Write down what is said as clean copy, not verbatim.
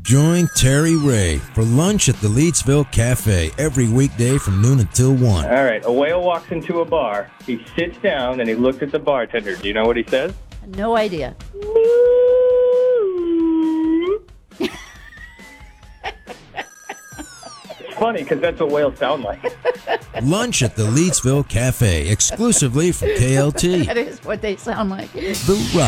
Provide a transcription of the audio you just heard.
Join Terry Ray for lunch at the Leedsville Cafe every weekday from noon until 1. All right, a whale walks into a bar. He sits down and he looks at the bartender. Do you know what he says? No idea. It's funny because that's what whales sound like. Lunch at the Leedsville Cafe exclusively from KLT. That is what they sound like. The